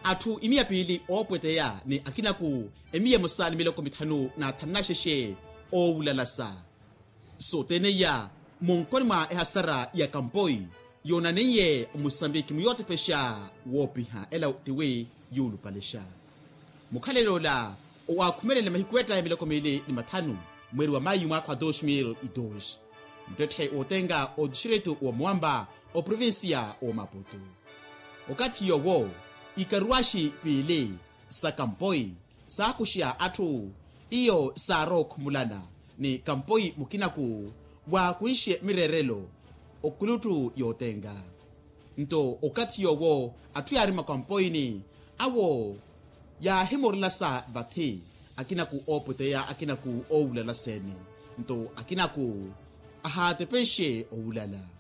athu imia pili opweteya ni akinaku emiye musani miloko mithanu na thanasheshe o ulalasa so teneya monkoni mwa ehasara ya kampoi yona neye Mosambiki muyote pesha wopiha ela tiwe yulu palesha mukhalelola wa khumelele mahikweta ya miloko mili ni mathanu mweri wa Mayu mwaka 2002 mtethe otenga o distrito wa Mwamba o provincia o Maputo wakati yowo ikaruashi pili sa kampoi sa kushia athu iyo sa rock mulana ni kampoi mukinaku wa kuishe mirerelo okulutu yotenga nto okati yowo athu yari makampoi ni awo ya himorlasa bathi akinaku opweteya akinaku oulala seni nto akinaku ahatepeshe oulala